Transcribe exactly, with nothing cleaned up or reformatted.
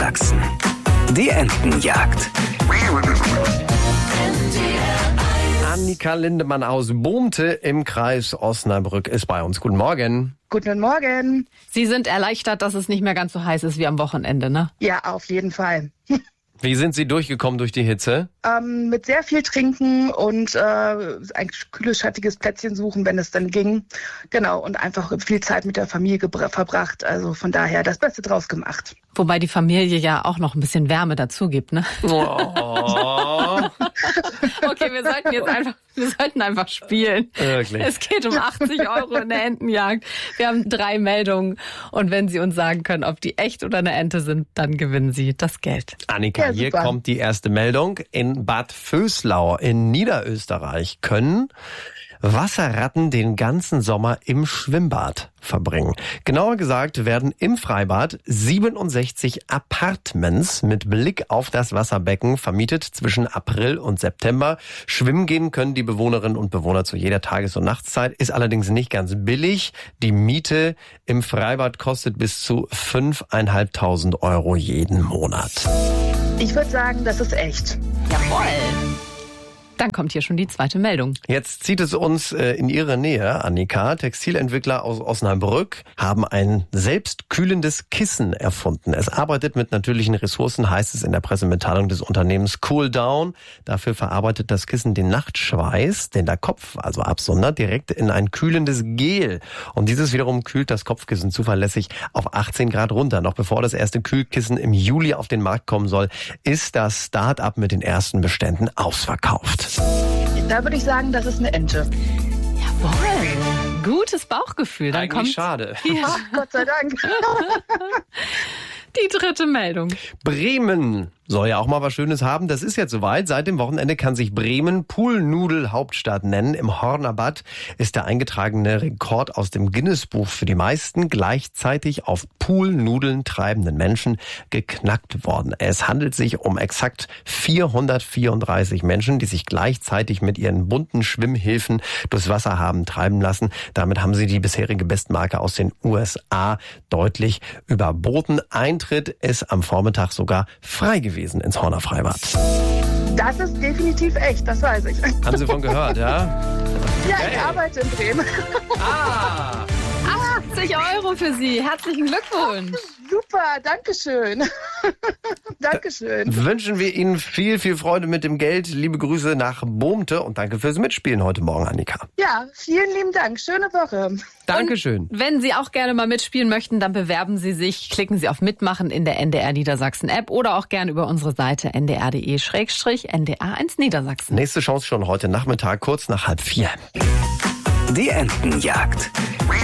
Niedersachsen. Die Entenjagd. Annika Lindemann aus Bohmte im Kreis Osnabrück ist bei uns. Guten Morgen. Guten Morgen. Sie sind erleichtert, dass es nicht mehr ganz so heiß ist wie am Wochenende, ne? Ja, auf jeden Fall. Wie sind Sie durchgekommen durch die Hitze? Ähm, mit sehr viel Trinken und äh, ein kühles, schattiges Plätzchen suchen, wenn es dann ging. Genau, und einfach viel Zeit mit der Familie gebra- verbracht. Also von daher das Beste draus gemacht. Wobei die Familie ja auch noch ein bisschen Wärme dazu gibt, ne? Oh. Okay, wir sollten jetzt einfach, wir sollten einfach spielen. Wirklich? Es geht um achtzig Euro in der Entenjagd. Wir haben drei Meldungen und wenn Sie uns sagen können, ob die echt oder eine Ente sind, dann gewinnen Sie das Geld. Annika, Ja, hier super. kommt die erste Meldung. In Bad Vöslau in Niederösterreich können Wasserratten den ganzen Sommer im Schwimmbad verbringen. Genauer gesagt werden im Freibad siebenundsechzig Apartments mit Blick auf das Wasserbecken vermietet zwischen April und September. Schwimmen gehen können die Bewohnerinnen und Bewohner zu jeder Tages- und Nachtszeit, ist allerdings nicht ganz billig. Die Miete im Freibad kostet bis zu fünftausendfünfhundert Euro jeden Monat. Ich würde sagen, das ist echt. Jawohl. Dann kommt hier schon die zweite Meldung. Jetzt zieht es uns äh, in Ihre Nähe, Annika. Textilentwickler aus Osnabrück haben ein selbstkühlendes Kissen erfunden. Es arbeitet mit natürlichen Ressourcen, heißt es in der Pressemitteilung des Unternehmens Cool Down. Dafür verarbeitet das Kissen den Nachtschweiß, den der Kopf also absondert, direkt in ein kühlendes Gel. Und dieses wiederum kühlt das Kopfkissen zuverlässig auf achtzehn Grad runter. Noch bevor das erste Kühlkissen im Juli auf den Markt kommen soll, ist das Start-up mit den ersten Beständen ausverkauft. Da würde ich sagen, das ist eine Ente. Jawohl. Gutes Bauchgefühl. Dann Eigentlich kommt schade. Ja, Ach, Gott sei Dank. die dritte Meldung. Bremen soll ja auch mal was Schönes haben. Das ist jetzt soweit. Seit dem Wochenende kann sich Bremen Poolnudel-Hauptstadt nennen. Im Horner Bad ist der eingetragene Rekord aus dem Guinness-Buch für die meisten gleichzeitig auf Poolnudeln treibenden Menschen geknackt worden. Es handelt sich um exakt vierhundertvierunddreißig Menschen, die sich gleichzeitig mit ihren bunten Schwimmhilfen durchs Wasser haben treiben lassen. Damit haben sie die bisherige Bestmarke aus den U S A deutlich überboten. Eintritt ist am Vormittag sogar frei gewesen ins Horner Freibad. Das ist definitiv echt, das weiß ich. Haben Sie von gehört, ja? Ja, ich arbeite in Bremen. Ah! achtzig Euro für Sie. Herzlichen Glückwunsch. Super, Dankeschön. Dankeschön. Wünschen wir Ihnen viel, viel Freude mit dem Geld. Liebe Grüße nach Bohmte und danke fürs Mitspielen heute Morgen, Annika. Ja, vielen lieben Dank. Schöne Woche. Dankeschön. Wenn Sie auch gerne mal mitspielen möchten, dann bewerben Sie sich. Klicken Sie auf Mitmachen in der N D R Niedersachsen App oder auch gerne über unsere Seite n d r punkt d e slash n d r eins Niedersachsen. Nächste Chance schon heute Nachmittag, kurz nach halb vier. Die Entenjagd.